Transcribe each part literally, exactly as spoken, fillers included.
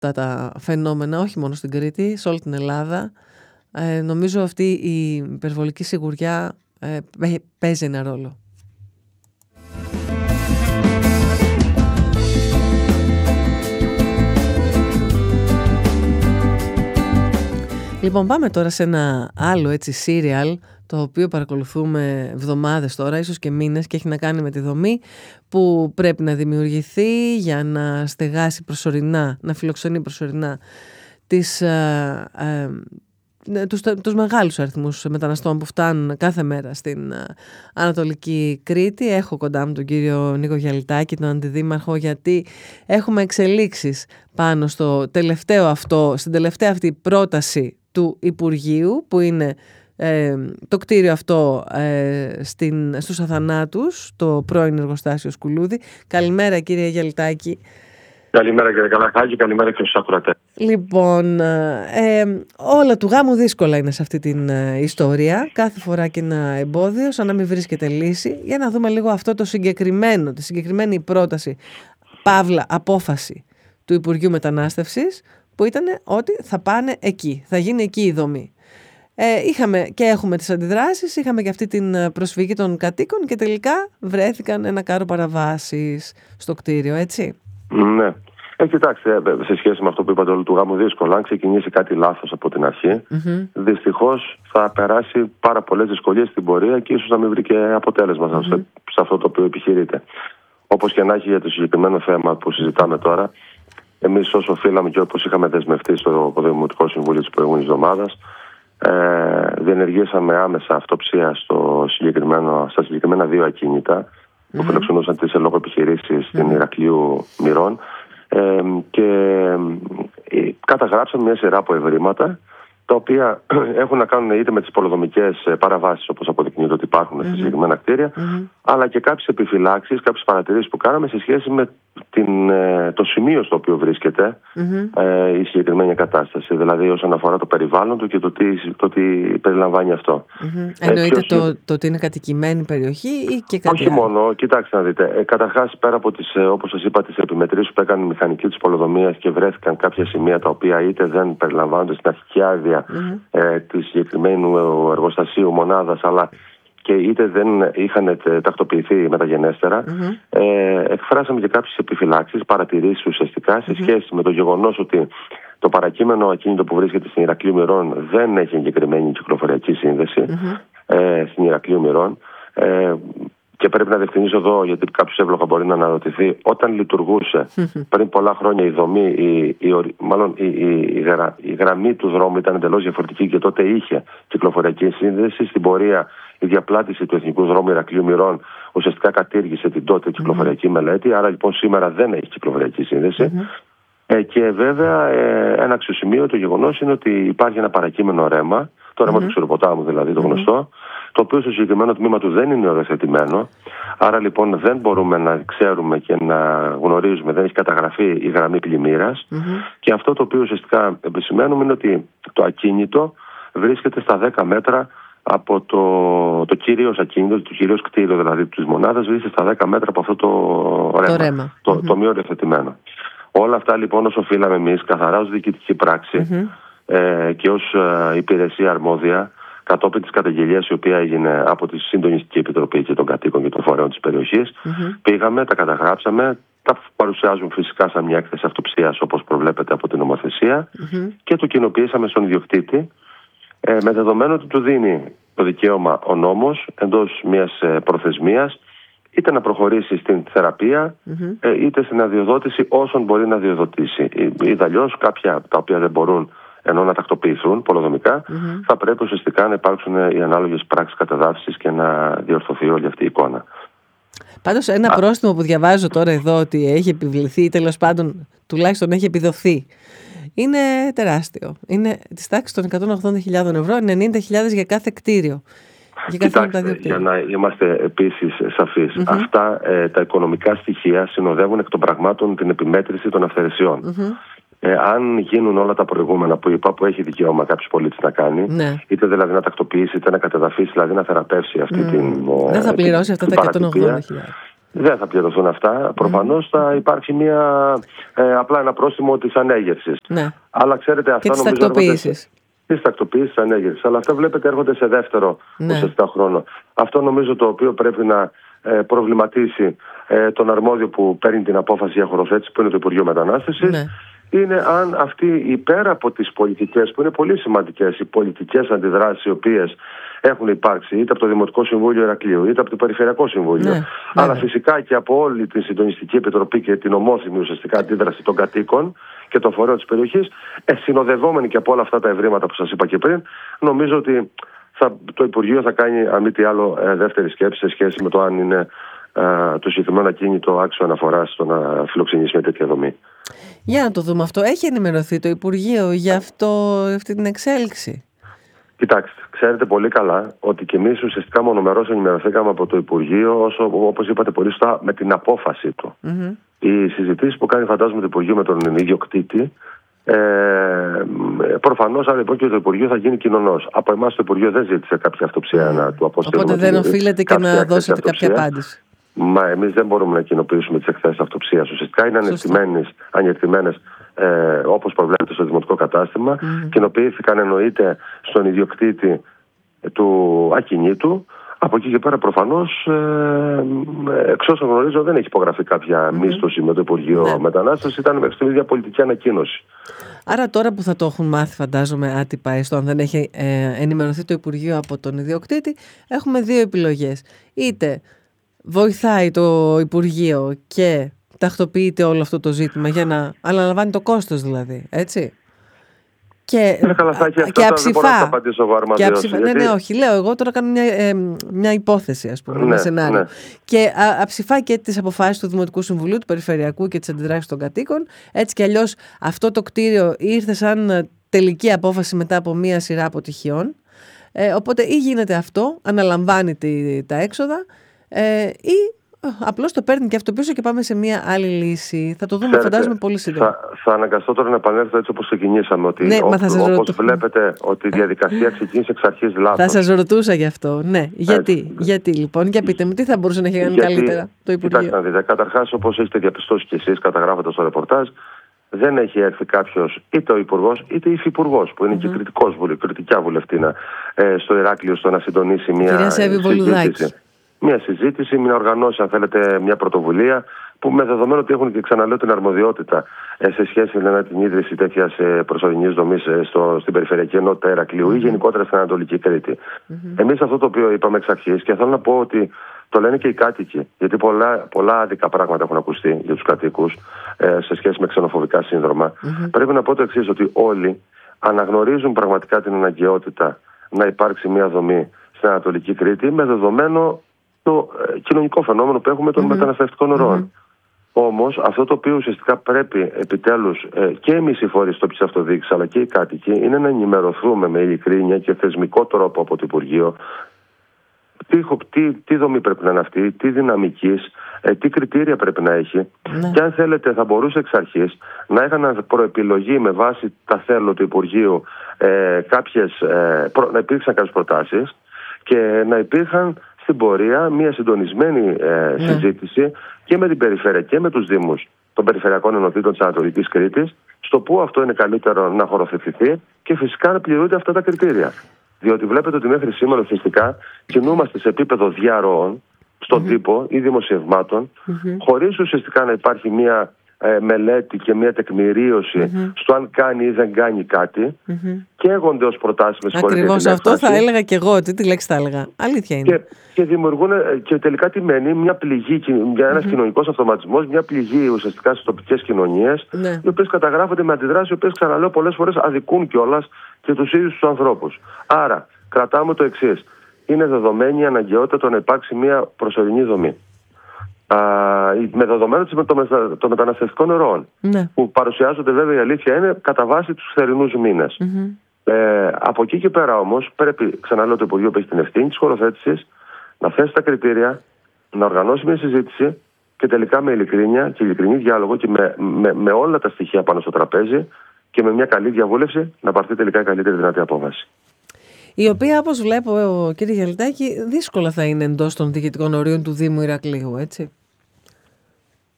αυτά τα φαινόμενα, όχι μόνο στην Κρήτη, σε όλη την Ελλάδα. Ε, νομίζω αυτή η υπερβολική σιγουριά ε, παίζει ένα ρόλο. Λοιπόν, πάμε τώρα σε ένα άλλο έτσι σύριαλ, το οποίο παρακολουθούμε εβδομάδες τώρα, ίσως και μήνες, και έχει να κάνει με τη δομή που πρέπει να δημιουργηθεί για να στεγάσει προσωρινά, να φιλοξενεί προσωρινά τις, ε, ε, τους, τους μεγάλους αριθμούς μεταναστών που φτάνουν κάθε μέρα στην ε, Ανατολική Κρήτη. Έχω κοντά μου τον κύριο Νίκο Γιαλιτάκη, τον αντιδήμαρχο, γιατί έχουμε εξελίξεις πάνω στο τελευταίο αυτό, στην τελευταία αυτή πρόταση του Υπουργείου, που είναι ε, το κτίριο αυτό ε, στην, στους Αθανάτους, το πρώην εργοστάσιο Σκουλούδη. Καλημέρα κύριε Γιαλιτάκη. Καλημέρα κύριε Καλαχάκη, καλημέρα και στους ακροατές. Λοιπόν, ε, όλα του γάμου δύσκολα είναι σε αυτή την ε, ιστορία. Κάθε φορά και ένα εμπόδιο, σαν να μην βρίσκεται λύση. Για να δούμε λίγο αυτό το συγκεκριμένο, τη συγκεκριμένη πρόταση, παύλα απόφαση του Υπουργείου Μετανάστευσης, που ήταν ότι θα πάνε εκεί, θα γίνει εκεί η δομή. Ε, είχαμε και έχουμε τις αντιδράσεις, είχαμε και αυτή την προσφυγή των κατοίκων και τελικά βρέθηκαν ένα κάρο παραβάσεις στο κτίριο, έτσι. Ναι. Ε, κοιτάξτε, σε σχέση με αυτό που είπατε όλου του γάμου δύσκολα, αν ξεκινήσει κάτι λάθος από την αρχή, mm-hmm. δυστυχώς θα περάσει πάρα πολλές δυσκολίες στην πορεία και ίσως να μην βρει και αποτέλεσμα mm-hmm. σε, σε αυτό το οποίο επιχειρείται. Όπως και να έχει για το συγκεκριμένο θέμα που συζητάμε τώρα, εμείς όσο οφείλαμε και όπως είχαμε δεσμευτεί στο Δημοτικό Συμβούλιο της προηγούμενης εβδομάδας, ε, διενεργήσαμε άμεσα αυτοψία στο συγκεκριμένο, στα συγκεκριμένα δύο ακίνητα mm-hmm. που φιλοξενούσαν τις ελόγω επιχειρήσεις στην mm-hmm. Ηρακλείου Μυρών ε, και ε, καταγράψαμε μια σειρά από ευρήματα τα οποία έχουν να κάνουν είτε με τις πολεοδομικές παραβάσεις, όπως αποδεικνύεται ότι υπάρχουν mm-hmm. σε συγκεκριμένα κτίρια, mm-hmm. αλλά και κάποιες επιφυλάξεις, κάποιες παρατηρήσεις που κάναμε σε σχέση με την, το σημείο στο οποίο βρίσκεται mm-hmm. ε, η συγκεκριμένη κατάσταση. Δηλαδή όσον αφορά το περιβάλλον του και το τι, το τι περιλαμβάνει αυτό. Mm-hmm. Εννοείται ε, το, το ότι είναι κατοικημένη περιοχή ή και κάτι όχι άλλο? Μόνο, κοιτάξτε να δείτε. Ε, καταρχάς, πέρα από τις, όπως σας είπα, τις επιμετρήσεις που έκανε η μηχανική της πολεοδομίας και βρέθηκαν κάποια σημεία τα οποία είτε δεν περιλαμβάνονται στην αρχική άδεια mm-hmm. ε, του συγκεκριμένου εργοστασίου μονάδας, αλλά και είτε δεν είχαν τακτοποιηθεί μεταγενέστερα, mm-hmm. ε, εκφράσαμε και κάποιες επιφυλάξεις, παρατηρήσεις ουσιαστικά σε mm-hmm. σχέση με το γεγονός ότι το παρακείμενο ακίνητο που βρίσκεται στην Ηρακλείου Μυρών δεν έχει εγκεκριμένη κυκλοφοριακή σύνδεση mm-hmm. ε, στην Ηρακλείου Μυρών. Ε, και πρέπει να διευκρινίσω εδώ, γιατί κάποιος εύλογα μπορεί να αναρωτηθεί, όταν λειτουργούσε mm-hmm. πριν πολλά χρόνια η δομή, η, η, μάλλον η, η, η, γρα, η γραμμή του δρόμου ήταν εντελώς διαφορετική και τότε είχε κυκλοφοριακή σύνδεση. Στην πορεία η διαπλάτηση του Εθνικού Δρόμου Ηρακλείου Μυρών ουσιαστικά κατήργησε την τότε κυκλοφοριακή mm-hmm. μελέτη, άρα λοιπόν σήμερα δεν έχει κυκλοφοριακή σύνδεση. Mm-hmm. Ε, και βέβαια ε, ένα αξιοσημείο το γεγονός είναι ότι υπάρχει ένα παρακείμενο ρέμα, το ρέμα mm-hmm. του Ξηροποτάμου δηλαδή, το γνωστό, mm-hmm. το οποίο στο συγκεκριμένο τμήμα του δεν είναι οριοθετημένο. Άρα λοιπόν δεν μπορούμε να ξέρουμε και να γνωρίζουμε, δεν έχει καταγραφεί η γραμμή πλημμύρας. Mm-hmm. Και αυτό το οποίο ουσιαστικά επισημαίνουμε είναι ότι το ακίνητο βρίσκεται στα δέκα μέτρα από το, το κυρίως ακίνητο, το κυρίως κτίριο δηλαδή της μονάδας, βρίσκεται στα δέκα μέτρα από αυτό το ρέμα, το, ρέμα. το, mm-hmm. το μη οριοθετημένο. Όλα αυτά λοιπόν όσο οφείλαμε εμείς καθαρά ως διοικητική πράξη mm-hmm. ε, και ως ε, υπηρεσία αρμόδια, κατόπιν της καταγγελίας η οποία έγινε από τη Συντονιστική Επιτροπή και των κατοίκων και των φορέων της περιοχής, mm-hmm. πήγαμε, τα καταγράψαμε, τα παρουσιάζουμε φυσικά σαν μια έκθεση αυτοψίας όπως προβλέπεται από την νομοθεσία mm-hmm. και το κοινοποιήσαμε στον ιδιοκτήτη, ε, με δεδομένο ότι του δίνει το δικαίωμα ο νόμος εντός μιας ε, προθεσμίας είτε να προχωρήσει στην θεραπεία mm-hmm. ε, είτε στην αδειοδότηση όσων μπορεί να αδειοδοτήσει. Ή αλλιώς κάποια τα οποία δεν μπορούν ενώ να τακτοποιηθούν πολεοδομικά, mm-hmm. θα πρέπει ουσιαστικά να υπάρξουν οι ανάλογες πράξεις κατεδάφισης και να διορθωθεί όλη αυτή η εικόνα. Πάντως ένα Α... πρόστιμο που διαβάζω τώρα εδώ ότι έχει επιβληθεί ή τέλος πάντων τουλάχιστον έχει επιδοθεί είναι τεράστιο. Είναι της τάξης των εκατόν ογδόντα χιλιάδες ευρώ, ενενήντα χιλιάδες για κάθε κτίριο. Για, Κοιτάξτε, για να είμαστε επίσης σαφείς, mm-hmm. αυτά ε, τα οικονομικά στοιχεία συνοδεύουν εκ των πραγμάτων την επιμέτρηση των αυθαιρεσιών. Mm-hmm. Ε, αν γίνουν όλα τα προηγούμενα που είπα, που έχει δικαίωμα κάποιος πολίτης να κάνει, ναι. είτε δηλαδή να τακτοποιήσει, είτε να κατεδαφίσει, δηλαδή να θεραπεύσει αυτή mm. την. Δεν θα πληρώσει αυτά τα εκατόν ογδόντα χιλιάδες. Δεν θα πληρωθούν αυτά. Προφανώς mm. θα υπάρχει μια, ε, απλά ένα πρόστιμο της ανέγερσης. Ναι. Αλλά ξέρετε, αυτά και νομίζω έρχονται... Τη τακτοποίηση τη ανέγερση. Αλλά αυτά βλέπετε έρχονται σε δεύτερο ναι. ουσιαστικά χρόνο. Αυτό νομίζω το οποίο πρέπει να ε, προβληματίσει ε, τον αρμόδιο που παίρνει την απόφαση για χωροθέτηση, που είναι το Υπουργείο Μετανάστευσης, ναι. είναι αν αυτοί οι πέρα από τις πολιτικές, που είναι πολύ σημαντικές, οι πολιτικές αντιδράσεις οι οποίες έχουν υπάρξει είτε από το Δημοτικό Συμβούλιο Ηρακλείου είτε από το Περιφερειακό Συμβούλιο, ναι, αλλά ναι. φυσικά και από όλη τη Συντονιστική Επιτροπή και την ομόθυμη ουσιαστικά αντίδραση των κατοίκων και των φορέων της περιοχής, ε, συνοδευόμενοι και από όλα αυτά τα ευρήματα που σας είπα και πριν, νομίζω ότι θα, το Υπουργείο θα κάνει, αν μη τι άλλο, ε, δεύτερη σκέψη σε σχέση με το αν είναι ε, το συγκεκριμένο ακίνητο άξιο αναφοράς στο να φιλοξενήσει μια τέτοια δομή. Για να το δούμε αυτό. Έχει ενημερωθεί το Υπουργείο για αυτό, αυτή την εξέλιξη? Κοιτάξτε, ξέρετε πολύ καλά ότι και εμείς ουσιαστικά μονομερώς ενημερωθήκαμε από το Υπουργείο, όσο, όπως είπατε πολύ σωστά, με την απόφαση του. Mm-hmm. Οι συζητήσεις που κάνει, φαντάζομαι, το Υπουργείο με τον ιδιοκτήτη, ε, προφανώς, αν λοιπόν και το Υπουργείο θα γίνει κοινωνός. Από εμάς το Υπουργείο δεν ζήτησε κάποια αυτοψία mm. να του αποστείλουμε. Οπότε δεν οφείλετε και να δώσετε κάποια απάντηση. Μα εμείς δεν μπορούμε να κοινοποιήσουμε τις εκθέσεις αυτοψίας. Ουσιαστικά είναι ανιερτημένες, ε, όπως προβλέπεται στο δημοτικό κατάστημα. Mm. Κοινοποιήθηκαν, εννοείται, στον ιδιοκτήτη του ακινήτου. Από εκεί και πέρα, προφανώς, ε, εξ όσων γνωρίζω, δεν έχει υπογραφεί κάποια mm. μίσθωση με το Υπουργείο ναι. Μετανάστευσης. Ήταν μέχρι στιγμή μια πολιτική ανακοίνωση. Άρα, τώρα που θα το έχουν μάθει, φαντάζομαι, άτυπα, έστω αν δεν έχει ε, ενημερωθεί το Υπουργείο από τον ιδιοκτήτη, έχουμε δύο επιλογές. Είτε βοηθάει το Υπουργείο και τακτοποιείται όλο αυτό το ζήτημα για να αναλαμβάνει το κόστος, δηλαδή, έτσι. Και, είναι καλά, θα έχει και αψηφά. Και αψηφά. Γιατί... Ναι, ναι, όχι. Λέω, εγώ τώρα κάνω μια, ε, μια υπόθεση, ας πούμε, ναι, ένα σενάριο. Ναι. Και α, αψηφά και τις αποφάσεις του Δημοτικού Συμβουλίου, του Περιφερειακού και τις αντιδράσεις των κατοίκων. Έτσι κι αλλιώς αυτό το κτίριο ήρθε σαν τελική απόφαση μετά από μια σειρά αποτυχιών. Ε, οπότε ή γίνεται αυτό, αναλαμβάνει τη, τα έξοδα, ε, ή απλώς το παίρνει και αυτό πίσω και πάμε σε μια άλλη λύση. Θα το δούμε, ξέρετε, φαντάζομαι, πολύ σύντομα. Θα, θα αναγκαστώ τώρα να επανέλθω έτσι όπως ξεκινήσαμε. Ότι ναι, ό, μα θα σας όπως ρωτώ... βλέπετε ότι η διαδικασία ξεκίνησε εξ αρχής λάθος. Θα σας ρωτούσα γι' αυτό. Ναι. Γιατί, έτσι. γιατί λοιπόν, για πείτε μου, τι θα μπορούσε να έχει κάνει γιατί, καλύτερα το Υπουργείο? Κοιτάξτε να δείτε, καταρχάς, όπως έχετε διαπιστώσει κι εσείς καταγράφοντας το ρεπορτάζ, δεν έχει έρθει κάποιος, είτε ο Υπουργός είτε η Υφυπουργός, που είναι mm-hmm. και κριτικός, κριτικιά βουλευτήνα, ε, στο Ηράκλειο, στο να συντονίσει μια συζήτηση. Μια συζήτηση, μια οργανώσει, αν θέλετε, μια πρωτοβουλία, που με δεδομένο ότι έχουν και ξαναλέω την αρμοδιότητα ε, σε σχέση με την ίδρυση τέτοια ε, προσωρινής δομής ε, στην περιφερειακή ενότητα Ηρακλείου mm-hmm. ή γενικότερα στην Ανατολική Κρήτη. Mm-hmm. Εμείς αυτό το οποίο είπαμε εξ αρχής, και θέλω να πω ότι το λένε και οι κάτοικοι, γιατί πολλά, πολλά άδικα πράγματα έχουν ακουστεί για τους κατοίκους ε, σε σχέση με ξενοφοβικά σύνδρομα. Mm-hmm. Πρέπει να πω το εξής, ότι όλοι αναγνωρίζουν πραγματικά την αναγκαιότητα να υπάρξει μια δομή στην Ανατολική Κρήτη, με δεδομένο το ε, κοινωνικό φαινόμενο που έχουμε των mm-hmm. μεταναστευτικών ροών. Mm-hmm. Όμως αυτό το οποίο ουσιαστικά πρέπει επιτέλους ε, και εμείς οι φορείς τοπικής αυτοδιοίκησης αλλά και οι κάτοικοι είναι να ενημερωθούμε με ειλικρίνεια και θεσμικό τρόπο από το Υπουργείο τι, τι, τι δομή πρέπει να είναι αυτή, τι δυναμικής, ε, τι κριτήρια πρέπει να έχει mm-hmm. και αν θέλετε θα μπορούσε εξ αρχής να είχαν προεπιλογή με βάση τα θέλω του Υπουργείου ε, κάποιες, ε, προ, να υπήρξαν κάποιες προτάσεις και να υπήρχαν στην πορεία μια συντονισμένη ε, ναι. συζήτηση και με την περιφέρεια και με τους δήμους των περιφερειακών ενωτήτων της Ανατολικής Κρήτης, στο που αυτό είναι καλύτερο να χωροθετηθεί και φυσικά να πληρούνται αυτά τα κριτήρια. Διότι βλέπετε ότι μέχρι σήμερα ουσιαστικά κινούμαστε σε επίπεδο διαρροών στον mm-hmm. τύπο ή δημοσιευμάτων, mm-hmm. χωρίς ουσιαστικά να υπάρχει μια ε, μελέτη και μια τεκμηρίωση mm-hmm. στο αν κάνει ή δεν κάνει κάτι, mm-hmm. καίγονται ως προτάσεις με συγχωρείτε. Ακριβώς αυτό θα έλεγα και εγώ, τι τη λέξη θα έλεγα. Αλήθεια είναι. Και, και δημιουργούν και τελικά τι μένει, μια πληγή, για ένας mm-hmm. κοινωνικός αυτοματισμός, μια πληγή ουσιαστικά στις τοπικές κοινωνίες, mm-hmm. οι οποίες καταγράφονται με αντιδράσεις, οι οποίες ξαναλέω πολλές φορές αδικούν κιόλας και τους ίδιους τους ανθρώπους. Άρα, κρατάμε το εξής. Είναι δεδομένη η αναγκαιότητα το να υπάρξει μια προσωρινή δομή. Α, με δεδομένο των μεταναστευτικών ροών, ναι. που παρουσιάζονται, βέβαια η αλήθεια είναι, κατά βάση τους θερινούς μήνες. Mm-hmm. Ε, από εκεί και πέρα όμως πρέπει, ξαναλέω, το Υπουργείο που έχει την ευθύνη της χωροθέτησης να θέσει τα κριτήρια, να οργανώσει μια συζήτηση και τελικά με ειλικρίνεια και ειλικρινή διάλογο και με, με, με όλα τα στοιχεία πάνω στο τραπέζι και με μια καλή διαβούλευση να πάρθει τελικά η καλύτερη δυνατή απόφαση. Η οποία, όπως βλέπω, κύριε Γιαλιτάκη, δύσκολα θα είναι εντός των διοικητικών ορίων του Δήμου Ηρακλείου, έτσι.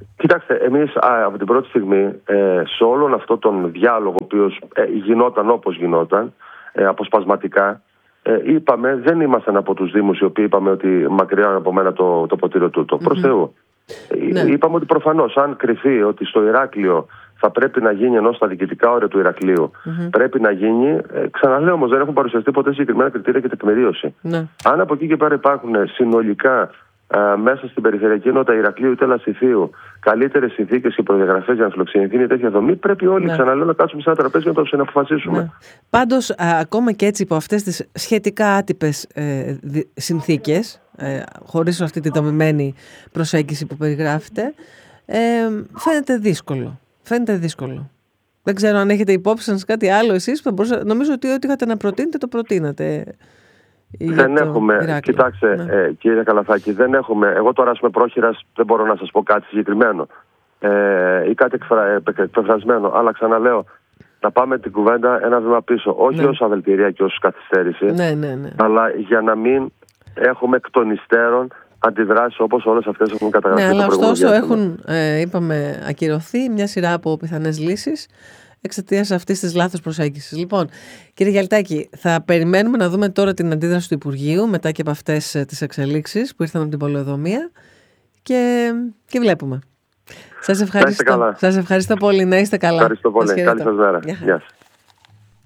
Κοιτάξτε, εμείς α, από την πρώτη στιγμή ε, σε όλον αυτό τον διάλογο, ο οποίος ε, γινόταν όπως γινόταν, ε, αποσπασματικά, ε, είπαμε, δεν ήμασταν από τους Δήμους οι οποίοι είπαμε ότι μακριά από μένα το, το ποτήριο τούτο. Mm-hmm. Προς Θεού. Ναι. Ε, είπαμε ότι προφανώς αν κρυφεί ότι στο Ηράκλειο θα πρέπει να γίνει, ενώ στα διοικητικά όρια του Ηρακλείου mm-hmm. πρέπει να γίνει. Ε, ξαναλέω όμως, δεν έχουν παρουσιαστεί ποτέ συγκεκριμένα κριτήρια και τεκμηρίωση. Ναι. Αν από εκεί και πέρα υπάρχουν συνολικά ε, μέσα στην περιφερειακή ενότητα Ηρακλείου ή Τελασιθίου καλύτερες συνθήκες και προδιαγραφές για να φιλοξενηθεί μια τέτοια δομή, πρέπει όλοι, ναι. ξαναλέω, να κάτσουμε σε ένα τραπέζι για να το συναποφασίσουμε. Ναι. Πάντως, α, ακόμα και έτσι, υπό αυτές τις σχετικά άτυπες ε, συνθήκες, ε, χωρίς αυτή τη δομημένη προσέγγιση που περιγράφεται, ε, φαίνεται δύσκολο. Φαίνεται δύσκολο. Δεν ξέρω αν έχετε υπόψη σας κάτι άλλο εσείς. Μπορούσα, νομίζω ότι ό,τι είχατε να προτείνετε το προτείνατε. Δεν έχουμε, Ηράκλειο. Κοιτάξτε, ναι. ε, κύριε Καλαθάκη, δεν έχουμε. Εγώ τώρα, ας πούμε, πρόχειρας δεν μπορώ να σας πω κάτι συγκεκριμένο ε, ή κάτι εκφρασμένο. Αλλά ξαναλέω, να πάμε την κουβέντα ένα βήμα πίσω. Όχι ναι. ως αβελτηρία και ως καθυστέρηση, ναι, ναι, ναι. αλλά για να μην έχουμε εκ των υστέρων αντιδράσεις όπως όλες αυτές έχουν καταγραφεί. Ναι, αλλά ωστόσο έχουν, ε, είπαμε, ακυρωθεί μια σειρά από πιθανές λύσεις εξαιτίας αυτής της λάθος προσέγγισης. Λοιπόν, κύριε Γιαλτάκη, θα περιμένουμε να δούμε τώρα την αντίδραση του Υπουργείου μετά και από αυτές τις εξελίξεις που ήρθαν από την πολεοδομία και, και βλέπουμε. Σας ευχαριστώ. Σας ευχαριστώ πολύ. Να είστε καλά. Ευχαριστώ πολύ. Καλή σας μέρα. Γεια σας.